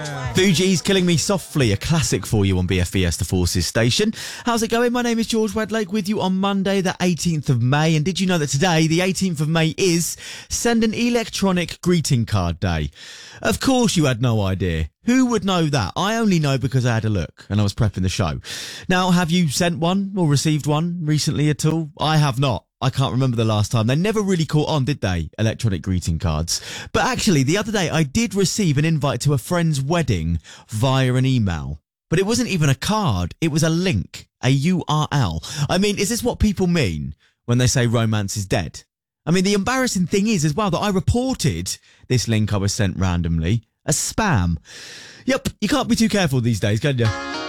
Fugees, Killing Me Softly, a classic for you on BFBS The Forces station. How's it going? My name is George Wedlake with you on Monday the 18th of May. And did you know that today, the 18th of May, is Send an Electronic Greeting Card Day? Of course you had no idea. Who would know that? I only know because I had a look and I was prepping the show. Now, have you sent one or received one recently at all? I have not. I can't remember the last time. They never really caught on, did they? Electronic greeting cards. But actually, the other day, I did receive an invite to a friend's wedding via an email. But it wasn't even a card. It was a link, a URL. I mean, is this what people mean when they say romance is dead? I mean, the embarrassing thing is as well that I reported this link I was sent randomly as spam. Yep, you can't be too careful these days, can you?